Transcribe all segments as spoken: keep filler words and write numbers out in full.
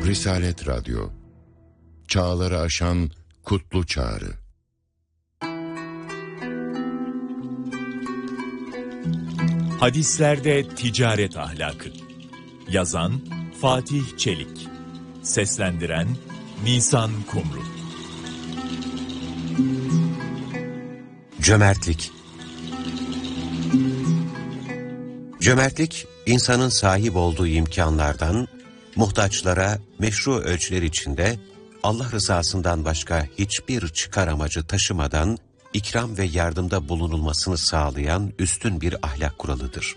Risalet Radyo, çağları aşan kutlu çağrı. Hadislerde ticaret ahlakı. Yazan Fatih Çelik. Seslendiren Nisan Kumru. Cömertlik. Cömertlik, insanın sahip olduğu imkanlardan, muhtaçlara meşru ölçüler içinde Allah rızasından başka hiçbir çıkar amacı taşımadan ikram ve yardımda bulunulmasını sağlayan üstün bir ahlak kuralıdır.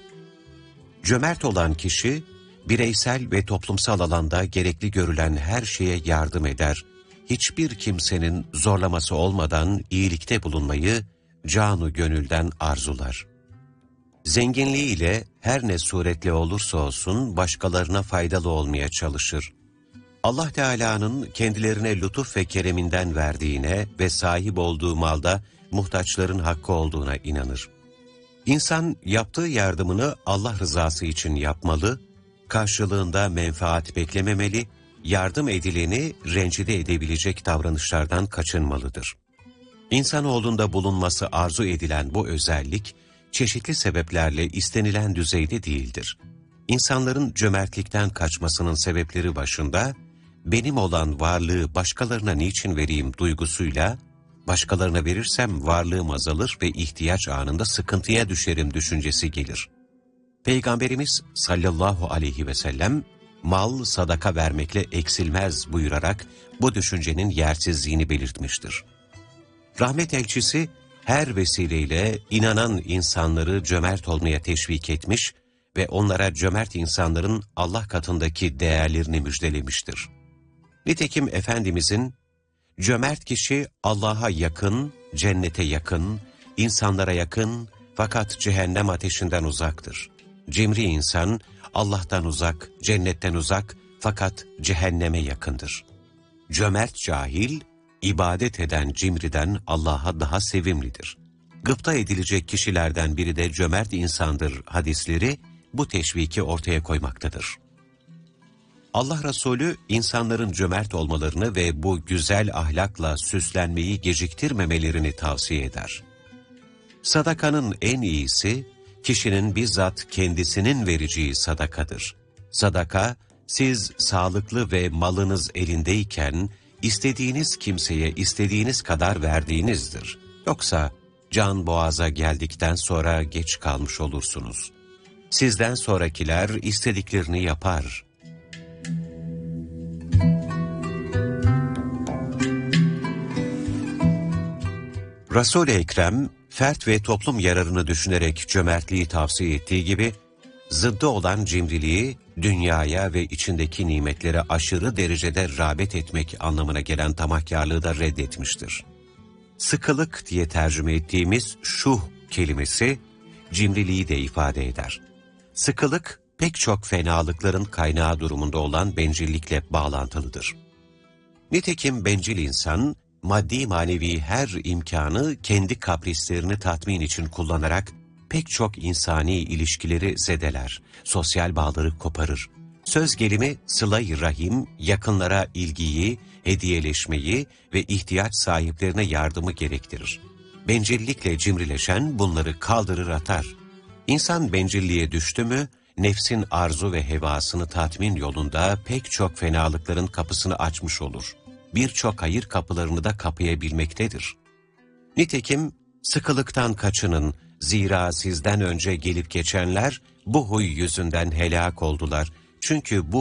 Cömert olan kişi, bireysel ve toplumsal alanda gerekli görülen her şeye yardım eder, hiçbir kimsenin zorlaması olmadan iyilikte bulunmayı canu gönülden arzular. Zenginliğiyle her ne suretle olursa olsun başkalarına faydalı olmaya çalışır. Allah Teala'nın kendilerine lütuf ve kereminden verdiğine ve sahip olduğu malda muhtaçların hakkı olduğuna inanır. İnsan yaptığı yardımını Allah rızası için yapmalı, karşılığında menfaat beklememeli, yardım edileni rencide edebilecek davranışlardan kaçınmalıdır. İnsanoğlunda bulunması arzu edilen bu özellik, çeşitli sebeplerle istenilen düzeyde değildir. İnsanların cömertlikten kaçmasının sebepleri başında, benim olan varlığı başkalarına niçin vereyim duygusuyla, başkalarına verirsem varlığım azalır ve ihtiyaç anında sıkıntıya düşerim düşüncesi gelir. Peygamberimiz sallallahu aleyhi ve sellem, mal sadaka vermekle eksilmez buyurarak bu düşüncenin yersizliğini belirtmiştir. Rahmet elçisi, her vesileyle inanan insanları cömert olmaya teşvik etmiş ve onlara cömert insanların Allah katındaki değerlerini müjdelemiştir. Nitekim Efendimizin, cömert kişi Allah'a yakın, cennete yakın, insanlara yakın fakat cehennem ateşinden uzaktır. Cimri insan, Allah'tan uzak, cennetten uzak fakat cehenneme yakındır. Cömert cahil, İbadet eden cimriden Allah'a daha sevimlidir. Gıpta edilecek kişilerden biri de cömert insandır hadisleri bu teşviki ortaya koymaktadır. Allah Resulü insanların cömert olmalarını ve bu güzel ahlakla süslenmeyi geciktirmemelerini tavsiye eder. Sadakanın en iyisi kişinin bizzat kendisinin vereceği sadakadır. Sadaka, siz sağlıklı ve malınız elindeyken İstediğiniz kimseye istediğiniz kadar verdiğinizdir. Yoksa can boğaza geldikten sonra geç kalmış olursunuz. Sizden sonrakiler istediklerini yapar. Resul-i Ekrem, fert ve toplum yararını düşünerek cömertliği tavsiye ettiği gibi, zıddı olan cimriliği, dünyaya ve içindeki nimetlere aşırı derecede rağbet etmek anlamına gelen tamahkârlığı da reddetmiştir. Sıkılık diye tercüme ettiğimiz şuh kelimesi, cimriliği de ifade eder. Sıkılık, pek çok fenalıkların kaynağı durumunda olan bencillikle bağlantılıdır. Nitekim bencil insan, maddi manevi her imkanı kendi kaprislerini tatmin için kullanarak, pek çok insani ilişkileri zedeler, sosyal bağları koparır. Söz gelimi sıla-i rahim, yakınlara ilgiyi, hediyeleşmeyi ve ihtiyaç sahiplerine yardımı gerektirir. Bencillikle cimrileşen bunları kaldırır atar. İnsan bencilliğe düştü mü, nefsin arzu ve hevasını tatmin yolunda pek çok fenalıkların kapısını açmış olur. Birçok hayır kapılarını da kapayabilmektedir. Nitekim sıkılıktan kaçının, zira sizden önce gelip geçenler bu huy yüzünden helak oldular. Çünkü bu